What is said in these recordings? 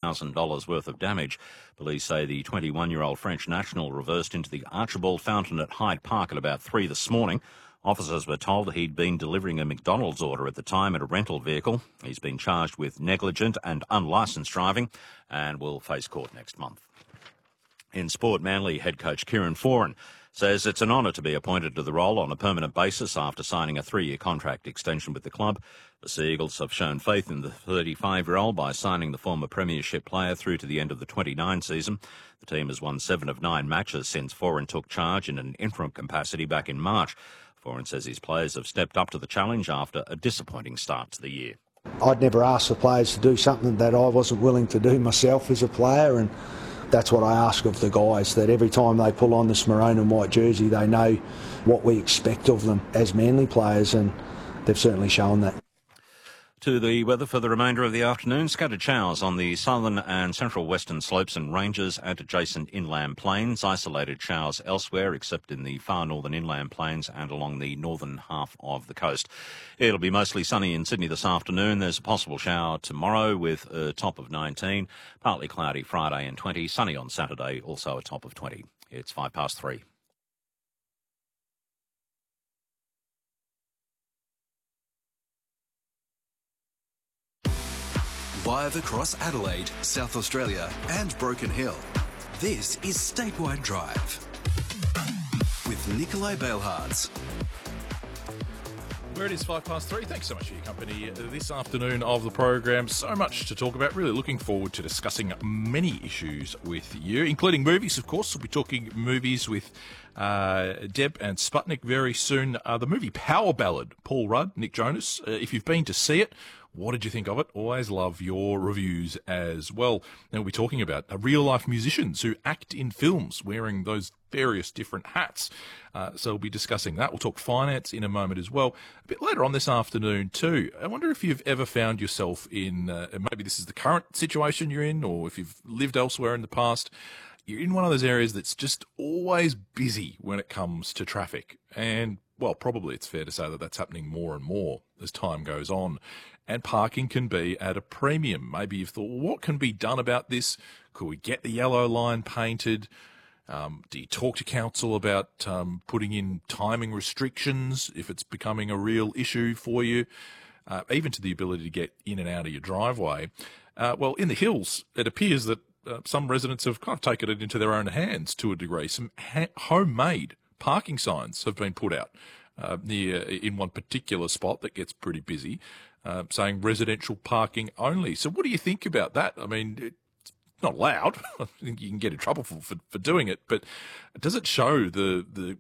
$100,000 worth of damage. Police say the 21-year-old French national reversed into the Archibald Fountain at Hyde Park at about 3 this morning. Officers were told he'd been delivering a McDonald's order at the time in a rental vehicle. He's been charged with negligent and unlicensed driving and will face court next month. In sport, Manly head coach Kieran Foran says it's an honour to be appointed to the role on a permanent basis after signing a 3-year contract extension with the club. The Sea Eagles have shown faith in the 35-year-old by signing the former premiership player through to the end of the 29 season. The team has won 7 of 9 matches since Foran took charge in an interim capacity back in March. Foran says his players have stepped up to the challenge after a disappointing start to the year. I'd never ask the players to do something that I wasn't willing to do myself as a player, and that's what I ask of the guys, that every time they pull on this maroon and white jersey, they know what we expect of them as Manly players, and they've certainly shown that. To the weather for the remainder of the afternoon, scattered showers on the southern and central western slopes and ranges and adjacent inland plains. Isolated showers elsewhere except in the far northern inland plains and along the northern half of the coast. It'll be mostly sunny in Sydney this afternoon. There's a possible shower tomorrow with a top of 19. Partly cloudy Friday and 20. Sunny on Saturday, also a top of 20. It's 3:05. Live across Adelaide, South Australia and Broken Hill, this is Statewide Drive with Nikolai Bailhards. Where it is 3:05. Thanks so much for your company this afternoon of the program. So much to talk about. Really looking forward to discussing many issues with you, including movies, of course. We'll be talking movies with Deb and Sputnik very soon. The movie Power Ballad, Paul Rudd, Nick Jonas. If you've been to see it, what did you think of it? Always love your reviews as well. Now we'll be talking about real-life musicians who act in films wearing those various different hats. So we'll be discussing that. We'll talk finance in a moment as well. A bit later on this afternoon too. I wonder if you've ever found yourself in, maybe this is the current situation you're in, or if you've lived elsewhere in the past, you're in one of those areas that's just always busy when it comes to traffic. And, well, probably it's fair to say that that's happening more and more as time goes on. And parking can be at a premium. Maybe you've thought, well, what can be done about this? Could we get the yellow line painted? Do you talk to council about putting in timing restrictions if it's becoming a real issue for you? Even to the ability to get in and out of your driveway. Well, in the hills, it appears that some residents have kind of taken it into their own hands to a degree. Some homemade parking signs have been put out in one particular spot that gets pretty busy, saying residential parking only. So what do you think about that? I mean, it's not allowed. I think you can get in trouble for doing it, but does it show the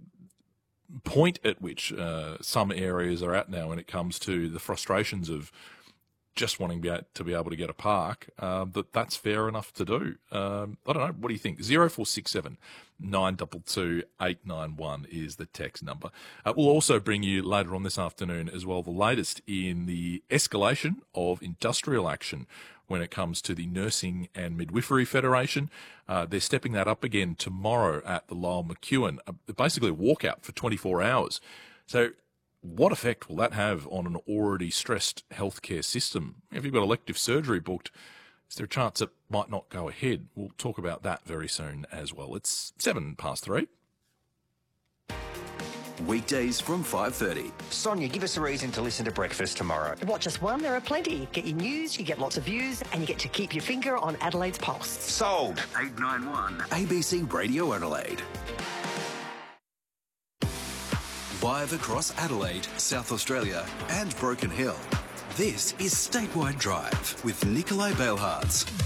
point at which some areas are at now when it comes to the frustrations of just wanting to be able to get a park, that's fair enough to do? I don't know. What do you think? 0467 922 891 is the text number. We'll also bring you later on this afternoon as well the latest in the escalation of industrial action when it comes to the Nursing and Midwifery Federation. They're stepping that up again tomorrow at the Lyle McEwen, basically a walkout for 24 hours. So what effect will that have on an already stressed healthcare system? If you've got elective surgery booked, is there a chance it might not go ahead? We'll talk about that very soon as well. It's 3:07. Weekdays from 5:30. Sonia, give us a reason to listen to Breakfast tomorrow. Not just one, there are plenty. Get your news, you get lots of views, and you get to keep your finger on Adelaide's pulse. Sold. 891 ABC Radio Adelaide. Live across Adelaide, South Australia and Broken Hill, this is Statewide Drive with Nikolai Bailhards.